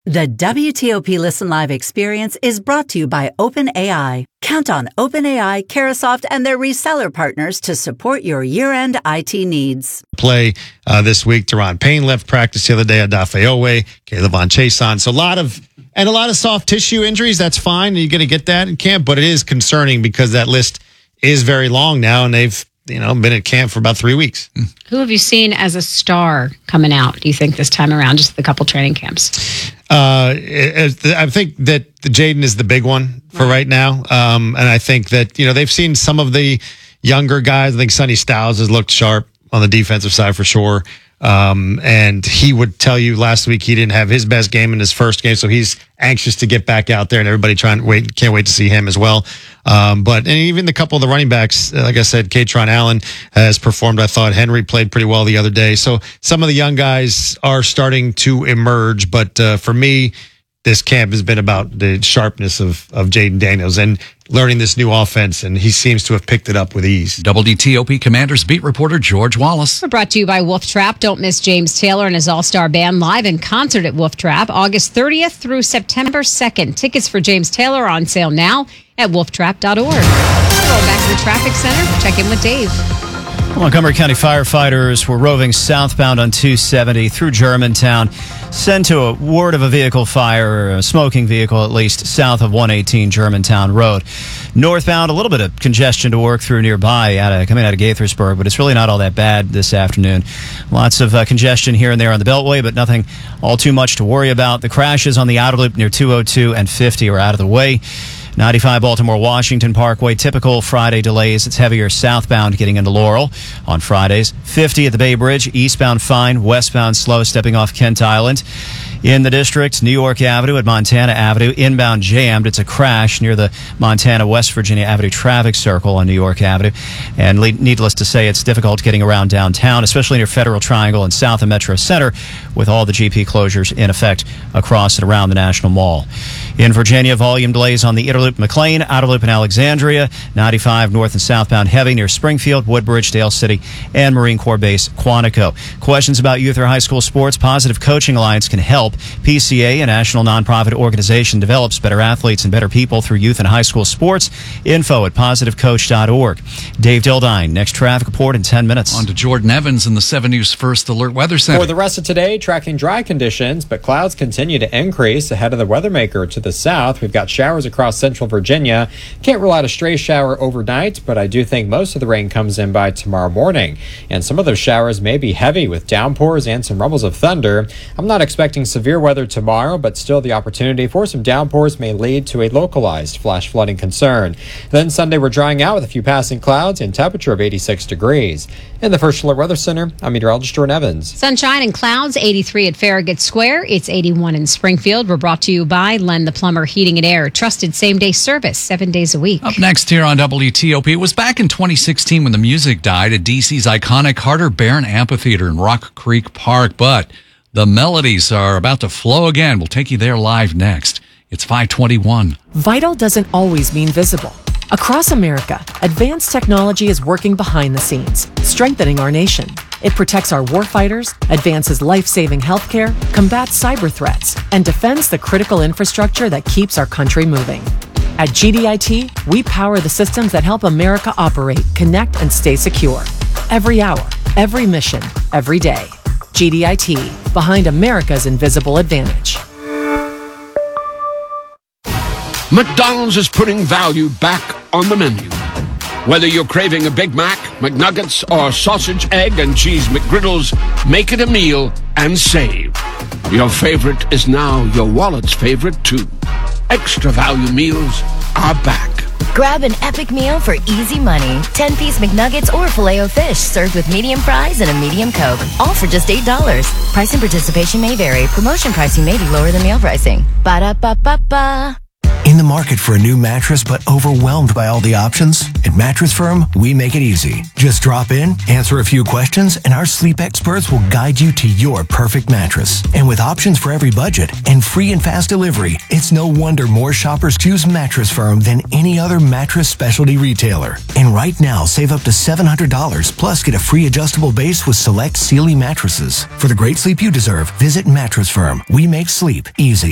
The WTOP Listen Live experience is brought to you by OpenAI. Count on OpenAI, Carahsoft, and their reseller partners to support your year-end IT needs. Play this week. Deron Payne left practice the other day. Adafe Owe, Kayvon Chason. So a lot of soft tissue injuries. That's fine. You're going to get that in camp, but it is concerning because that list is very long now, and they've been at camp for about 3 weeks. Who have you seen as a star coming out, do you think, this time around, just the couple training camps? I think that Jaden is the big one for right now. And I think that, they've seen some of the younger guys. I think Sonny Styles has looked sharp on the defensive side for sure. And he would tell you last week he didn't have his best game in his first game, so he's anxious to get back out there, and everybody can't wait to see him as well. And even the couple of the running backs, like I said, Katron Allen has performed. I thought Henry played pretty well the other day. So some of the young guys are starting to emerge, but for me, this camp has been about the sharpness of Jaden Daniels and learning this new offense, and he seems to have picked it up with ease. WTOP Commanders beat reporter George Wallace. We're brought to you by Wolf Trap. Don't miss James Taylor and his all-star band live in concert at Wolf Trap, August 30th through September 2nd. Tickets for James Taylor are on sale now at wolftrap.org. Going back to the traffic center, check in with Dave. Montgomery County firefighters were roving southbound on 270 through Germantown, sent to a ward of a vehicle fire, a smoking vehicle at least, south of 118 Germantown Road. Northbound, a little bit of congestion to work through nearby, coming out of Gaithersburg, but it's really not all that bad this afternoon. Lots of congestion here and there on the Beltway, but nothing all too much to worry about. The crashes on the outer loop near 202 and 50 are out of the way. 95 Baltimore-Washington Parkway, typical Friday delays. It's heavier southbound getting into Laurel on Fridays. 50 at the Bay Bridge, eastbound fine, westbound slow stepping off Kent Island. In the district, New York Avenue at Montana Avenue, inbound jammed. It's a crash near the Montana-West Virginia Avenue traffic circle on New York Avenue. And needless to say, it's difficult getting around downtown, especially near Federal Triangle and south of Metro Center, with all the GP closures in effect across and around the National Mall. In Virginia, volume delays on the Inner Loop McLean, Outer Loop in Alexandria, 95 north and southbound heavy near Springfield, Woodbridge, Dale City, and Marine Corps Base, Quantico. Questions about youth or high school sports? Positive Coaching Alliance can help. PCA, a national nonprofit organization, develops better athletes and better people through youth and high school sports. Info at positivecoach.org. Dave Dildine, next traffic report in 10 minutes. On to Jordan Evans in the 7 News First Alert Weather Center. For the rest of today, tracking dry conditions, but clouds continue to increase ahead of the weather maker to the south. We've got showers across central Virginia. Can't rule out a stray shower overnight, but I do think most of the rain comes in by tomorrow morning. And some of those showers may be heavy with downpours and some rumbles of thunder. I'm not expecting severe weather tomorrow, but still the opportunity for some downpours may lead to a localized flash flooding concern. Then Sunday we're drying out with a few passing clouds and temperature of 86 degrees. In the First Alert Weather Center, I'm meteorologist Jordan Evans. Sunshine and clouds, 83 at Farragut Square. It's 81 in Springfield. We're brought to you by Len the Plumber Heating and Air. Trusted same-day service, 7 days a week. Up next here on WTOP, it was back in 2016 when the music died at DC's iconic Carter Barron Amphitheater in Rock Creek Park, but the melodies are about to flow again. We'll take you there live next. It's 5:21. Vital doesn't always mean visible. Across America, advanced technology is working behind the scenes, strengthening our nation. It protects our warfighters, advances life-saving healthcare, combats cyber threats, and defends the critical infrastructure that keeps our country moving. At GDIT, we power the systems that help America operate, connect, and stay secure. Every hour, every mission, every day. GDIT, behind America's invisible advantage. McDonald's is putting value back on the menu. Whether you're craving a Big Mac, McNuggets, or sausage, egg, and cheese McGriddles, make it a meal and save. Your favorite is now your wallet's favorite, too. Extra value meals are back. Grab an epic meal for easy money. 10-piece McNuggets or Filet-O-Fish served with medium fries and a medium Coke. All for just $8. Price and participation may vary. Promotion pricing may be lower than meal pricing. Ba-da-ba-ba-ba. In the market for a new mattress but overwhelmed by all the options? At Mattress Firm, we make it easy. Just drop in, answer a few questions, and our sleep experts will guide you to your perfect mattress. And with options for every budget and free and fast delivery, it's no wonder more shoppers choose Mattress Firm than any other mattress specialty retailer. And right now, save up to $700 plus get a free adjustable base with select Sealy mattresses. For the great sleep you deserve, visit Mattress Firm. We make sleep easy.